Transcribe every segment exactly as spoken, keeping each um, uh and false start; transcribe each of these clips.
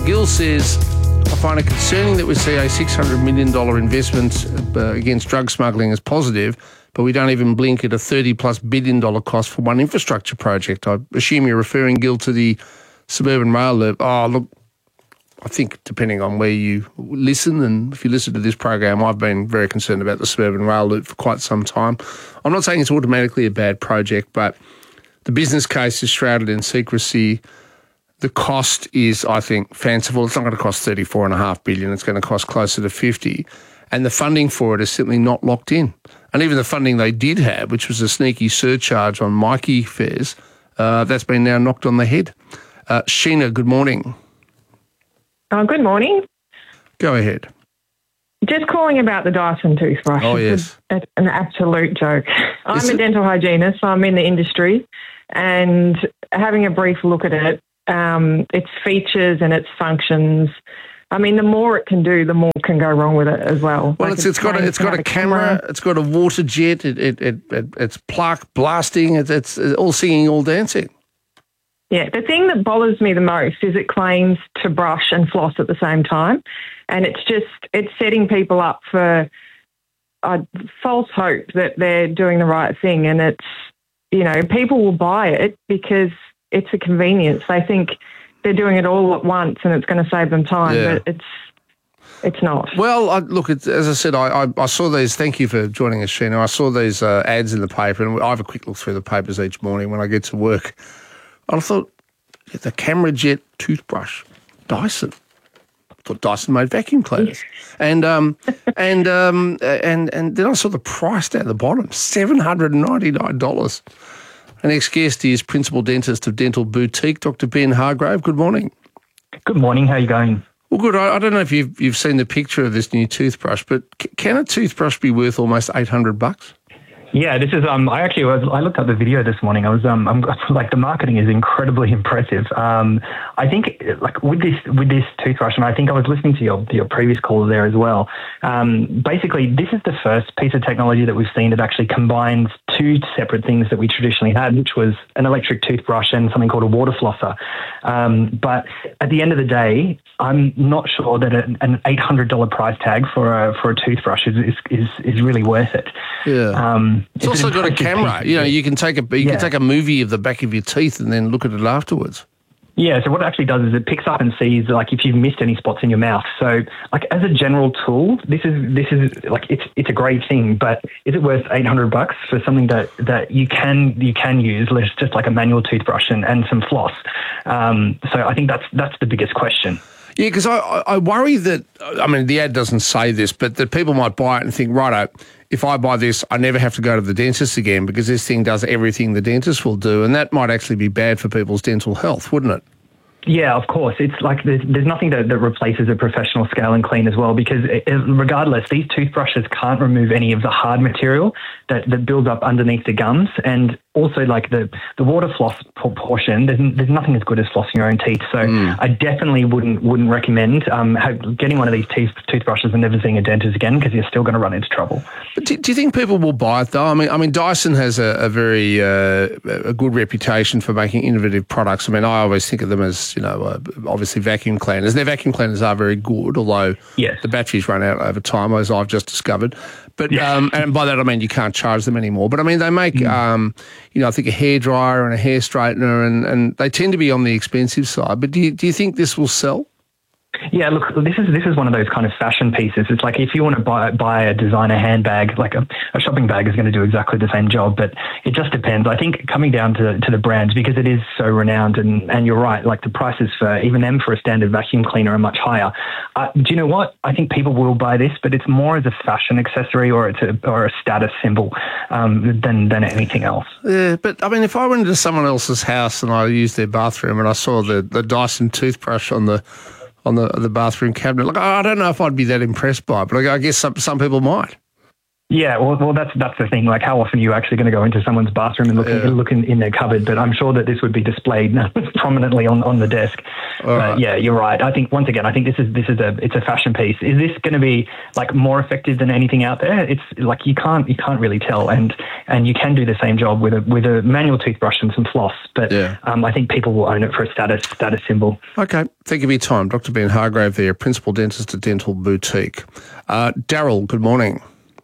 Gil says, I find it concerning that we see a six hundred million dollars investment uh, against drug smuggling as positive, but we don't even blink at a thirty plus billion dollar cost for one infrastructure project. I assume you're referring, Gil, to the suburban rail loop. Oh, look, I think depending on where you listen, and if you listen to this program, I've been very concerned about the suburban rail loop for quite some time. I'm not saying it's automatically a bad project, but the business case is shrouded in secrecy. The cost is, I think, fanciful. It's not going to cost thirty-four point five billion dollars. It's going to cost closer to fifty. And the funding for it is simply not locked in. And even the funding they did have, which was a sneaky surcharge on Mikey fares, uh, that's been now knocked on the head. Uh, Sheena, good morning. Oh, good morning. Go ahead. Just calling about the Dyson toothbrush. Oh, yes. It's an absolute joke. I'm Is a it? dental hygienist, so I'm in the industry, and having a brief look at it, um, its features and its functions, I mean, the more it can do, the more can go wrong with it as well. Well, Like it's, it's got a, it's got a camera, it's got a water jet, it, it, it, it it's plaque blasting, it's, it's all singing, all dancing. Yeah, the thing that bothers me the most is it claims to brush and floss at the same time, and it's just, it's setting people up for a false hope that they're doing the right thing, and it's, you know, people will buy it because it's a convenience. They think they're doing it all at once and it's going to save them time, Yeah. but it's it's not. Well, I, look, it's, as I said, I, I, I saw these, thank you for joining us, Sheena. I saw these uh, ads in the paper, and I have a quick look through the papers each morning when I get to work. And I thought, yeah, the camera jet toothbrush, Dyson. I thought Dyson made vacuum cleaners. and um, and um, and and then I saw the price down the bottom, seven hundred ninety-nine dollars. Our next guest is Principal Dentist of Dental Boutique, Doctor Ben Hargrave. Good morning. Good morning. How are you going? Well, good. I, I don't know if you've you've seen the picture of this new toothbrush, but c- can a toothbrush be worth almost eight hundred bucks? Yeah, this is. Um, I actually was. I looked at the video this morning. I was. Um, I'm like the marketing is incredibly impressive. Um, I think like with this with this toothbrush, and I think I was listening to your your previous call there as well. Um, basically, this is the first piece of technology that we've seen that actually combines two separate things that we traditionally had, which was an electric toothbrush and something called a water flosser. Um, but at the end of the day, I'm not sure that an, an eight hundred dollars price tag for a for a toothbrush is is is, is really worth it. Yeah. Um, It's, it's also got a camera. You know, you can take a you Yeah. can take a movie of the back of your teeth and then look at it afterwards. Yeah, so what it actually does is it picks up and sees like if you've missed any spots in your mouth. So like as a general tool, this is this is like it's it's a great thing, but is it worth eight hundred bucks for something that, that you can you can use just like a manual toothbrush and, and some floss? Um, so I think that's that's the biggest question. Yeah, because I, I I worry that, I mean, the ad doesn't say this, but that people might buy it and think, righto, if I buy this, I never have to go to the dentist again because this thing does everything the dentist will do, and that might actually be bad for people's dental health, wouldn't it? Yeah, of course. It's like there's, there's nothing that, that replaces a professional scale and clean as well, because it, it, regardless, these toothbrushes can't remove any of the hard material that, that builds up underneath the gums. And also like the, the water floss portion, there's, there's nothing as good as flossing your own teeth. So mm. I definitely wouldn't wouldn't recommend um, have, getting one of these teeth, toothbrushes and never seeing a dentist again, because you're still going to run into trouble. But do, do you think people will buy it though? I mean, I mean, Dyson has a, a very uh, a good reputation for making innovative products. I mean, I always think of them as, you know, uh, obviously vacuum cleaners. Their vacuum cleaners are very good, although yes. the batteries run out over time, as I've just discovered. But yes. um, and by that I mean you can't charge them anymore. But I mean they make, mm. um, you know, I think a hairdryer and a hair straightener, and, and they tend to be on the expensive side. But do you, do you think this will sell? Yeah, look, this is this is one of those kind of fashion pieces. It's like if you want to buy buy a designer handbag, like a, a shopping bag is going to do exactly the same job, but it just depends. I think coming down to to the brands, because it is so renowned, and, and you're right, like the prices for even them for a standard vacuum cleaner are much higher. Uh, do you know what? I think people will buy this, but it's more as a fashion accessory or it's a, or a status symbol um, than than anything else. Yeah, but I mean, if I went into someone else's house and I used their bathroom and I saw the, the Dyson toothbrush on the on the the bathroom cabinet, like I don't know if I'd be that impressed by it, but I guess some some people might. Yeah, well, well, that's that's the thing. Like, how often are you actually going to go into someone's bathroom and look, yeah. look in, in their cupboard? But I'm sure that this would be displayed prominently on, on the desk. All uh, right. Yeah, you're right. I think once again, I think this is this is a it's a fashion piece. Is this going to be like more effective than anything out there? It's like you can't you can't really tell, and and you can do the same job with a with a manual toothbrush and some floss. But Yeah. um, I think people will own it for a status status symbol. Okay, thank you for your time. Doctor Ben Hargrave there, Principal Dentist at Dental Boutique. Uh, Daryl, good morning.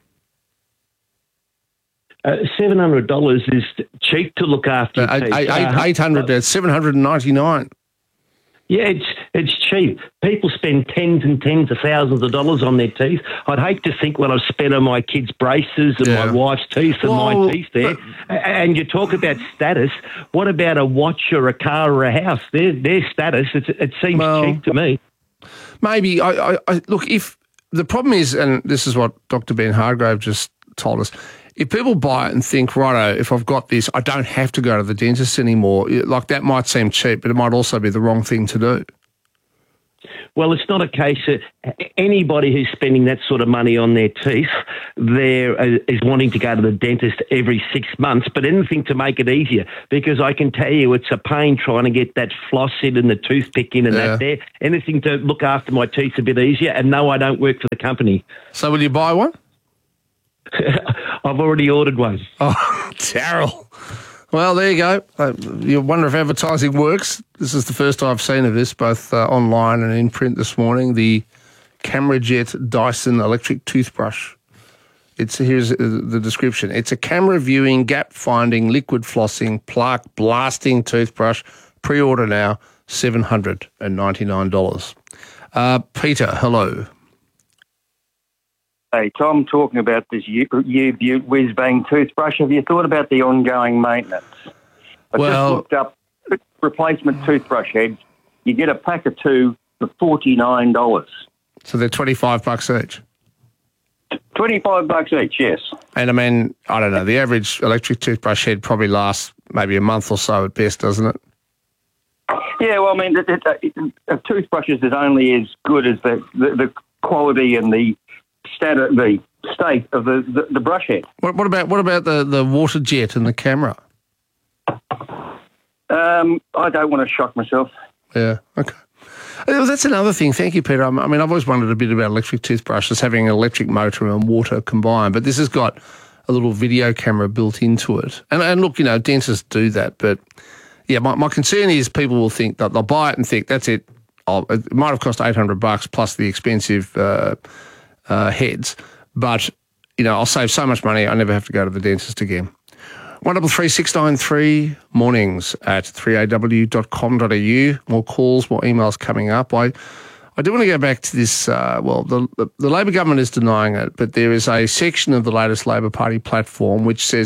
Uh, seven hundred dollars is cheap to look after your Uh, teeth. eight, Uh, eight hundred, uh, seven hundred ninety-nine. Yeah, it's it's cheap. People spend tens and tens of thousands of dollars on their teeth. I'd hate to think what I've spent on my kids' braces and Yeah. my wife's teeth and Well, my teeth there. but- And you talk about status. What about a watch or a car or a house? Their their status. It's, it seems Well, cheap to me. Maybe, I, I, I look, if the problem is, and this is what Doctor Ben Hargrave just told us, if people buy it and think, righto, if I've got this, I don't have to go to the dentist anymore, like that might seem cheap, but it might also be the wrong thing to do. Well, it's not a case of anybody who's spending that sort of money on their teeth there uh, is wanting to go to the dentist every six months, but anything to make it easier, because I can tell you it's a pain trying to get that floss in and the toothpick in and Yeah. that there. Anything to look after my teeth a bit easier, and no, I don't work for the company. So will you buy one? I've already ordered one. Oh, Daryl. Well, there you go. Uh, you wonder if advertising works. This is the first I've seen of this, both uh, online and in print this morning. The CameraJet Dyson electric toothbrush. It's here's uh, the description. It's a camera viewing, gap finding, liquid flossing, plaque blasting toothbrush. Pre-order now, seven hundred ninety-nine dollars. Uh, Peter, hello. Hey, Tom, talking about this U-Butte whiz-bang toothbrush, have you thought about the ongoing maintenance? I Well- just looked up replacement toothbrush heads. You get a pack of two for forty-nine dollars. So they're twenty-five bucks each. twenty-five bucks each, yes. And I mean, I don't know, the average electric toothbrush head probably lasts maybe a month or so at best, doesn't it? Yeah, well, I mean, it, it, it, a toothbrush is only as good as the, the, the quality and the stat- the state of the, the, the brush head. What, what about what about the, the water jet and the camera? Um, I don't want to shock myself. Yeah, okay. Uh, That's another thing. Thank you, Peter. I mean, I've always wondered a bit about electric toothbrushes having an electric motor and water combined, but this has got a little video camera built into it. And, and look, you know, dentists do that, but yeah, my, my concern is people will think that they'll buy it and think that's it. Oh, it might have cost eight hundred bucks plus the expensive uh, uh, heads, but you know, I'll save so much money. I never have to go to the dentist again. One double three six nine three mornings at three a w dot com dot a u. More calls, more emails coming up. I, I do want to go back to this. Uh, well, the, the the Labor government is denying it, but there is a section of the latest Labor Party platform which says,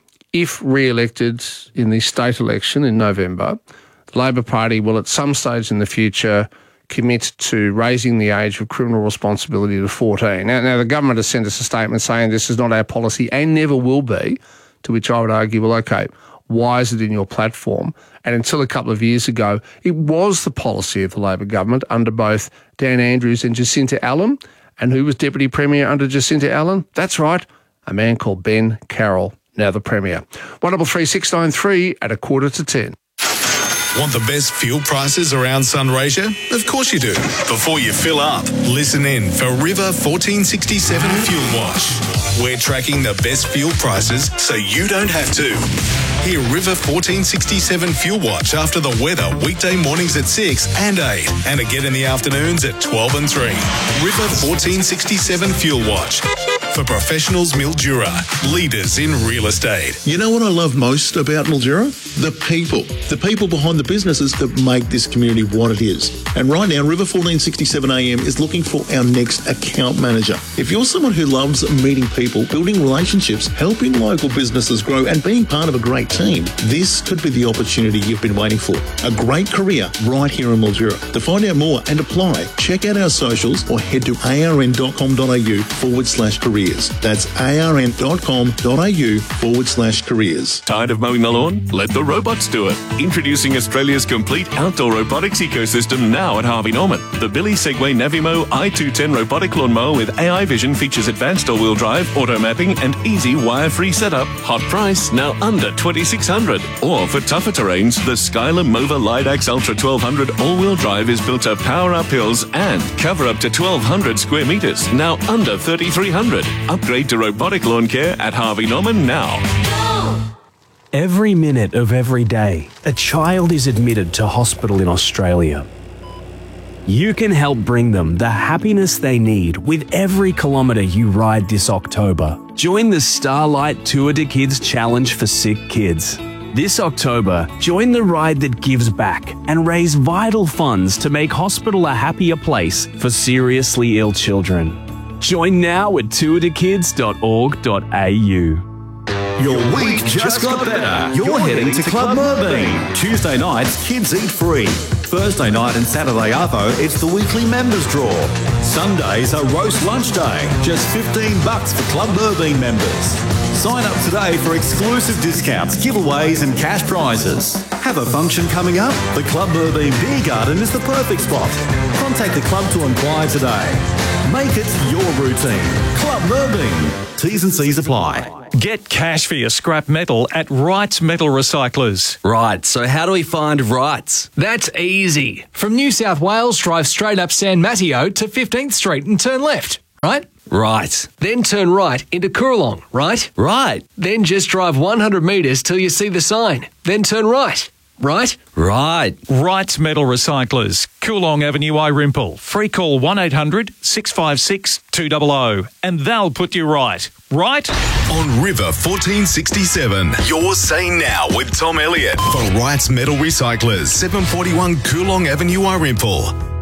if re-elected in the state election in November, the Labor Party will at some stage in the future commit to raising the age of criminal responsibility to fourteen. Now, now the government has sent us a statement saying this is not our policy and never will be. To which I would argue, well, okay, why is it in your platform? And until a couple of years ago, it was the policy of the Labor government under both Dan Andrews and Jacinta Allen. And who was Deputy Premier under Jacinta Allen? That's right, a man called Ben Carroll, now the Premier. one double three six nine three at a quarter to ten. Want the best fuel prices around Sunraysia? Of course you do. Before you fill up, listen in for River fourteen sixty-seven Fuel Watch. We're tracking the best fuel prices so you don't have to. Hear River fourteen sixty-seven Fuel Watch after the weather weekday mornings at six and eight and again in the afternoons at twelve and three. River fourteen sixty-seven Fuel Watch. For professionals, Mildura, leaders in real estate. You know what I love most about Mildura? The people. The people behind the businesses that make this community what it is. And right now, River fourteen sixty-seven A M is looking for our next account manager. If you're someone who loves meeting people, building relationships, helping local businesses grow and being part of a great team, this could be the opportunity you've been waiting for. A great career right here in Mildura. To find out more and apply, check out our socials or head to arn.com.au forward slash careers. careers. That's arn.com.au forward slash careers. Tired of mowing the lawn? Let the robots do it. Introducing Australia's complete outdoor robotics ecosystem now at Harvey Norman. The Billy Segway Navimo i two ten robotic lawnmower with A I vision features advanced all-wheel drive, auto mapping and easy wire-free setup. Hot price, now under twenty-six hundred dollars. Or for tougher terrains, the Skylar Mova Lidax Ultra twelve hundred all-wheel drive is built to power up hills and cover up to twelve hundred square metres, now under thirty-three hundred dollars. Upgrade to robotic lawn care at Harvey Norman now. Every minute of every day, a child is admitted to hospital in Australia. You can help bring them the happiness they need with every kilometre you ride this October. Join the Starlight Tour de Kids Challenge for sick kids. This October, join the ride that gives back and raise vital funds to make hospital a happier place for seriously ill children. Join now at tour de kids dot org dot a u. Your week just got better. You're heading to Club Merbein. Tuesday nights, kids eat free. Thursday night and Saturday arvo, it's the weekly members draw. Sundays are roast lunch day. Just fifteen bucks for Club Merbein members. Sign up today for exclusive discounts, giveaways and cash prizes. Have a function coming up? The Club Merbein Beer Garden is the perfect spot. Contact the club to inquire today. Make it your routine. Club Merbein. T's and C's apply. Get cash for your scrap metal at Wrights Metal Recyclers. Right, so how do we find Wrights? That's easy. From New South Wales, drive straight up San Mateo to fifteenth Street and turn left, right? Right. Then turn right into Coorong, right? Right. Then just drive one hundred metres till you see the sign. Then turn right, right? Right. Wrights Metal Recyclers, Coorong Avenue, Irimple. Free call one eight hundred six five six two zero zero and they'll put you right. Right? On River fourteen sixty-seven, you're saying now with Tom Elliott for Wrights Metal Recyclers, seven forty-one Coorong Avenue, Irimple.